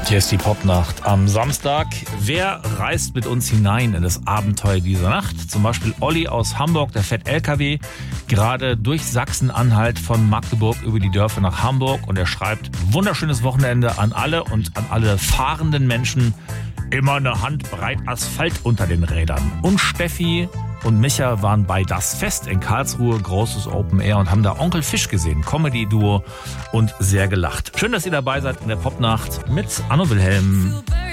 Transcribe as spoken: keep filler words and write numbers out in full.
Hier ist die Popnacht am Samstag. Wer reist mit uns hinein in das Abenteuer dieser Nacht? Zum Beispiel Olli aus Hamburg, der fährt L K W, gerade durch Sachsen-Anhalt von Magdeburg über die Dörfer nach Hamburg. Und er schreibt, wunderschönes Wochenende an alle und an alle fahrenden Menschen. Immer eine Handbreit Asphalt unter den Rädern. Und Steffi und Micha waren bei Das Fest in Karlsruhe, großes Open Air, und haben da Onkel Fisch gesehen, Comedy-Duo, und sehr gelacht. Schön, dass ihr dabei seid in der Popnacht mit Anno Wilhelm.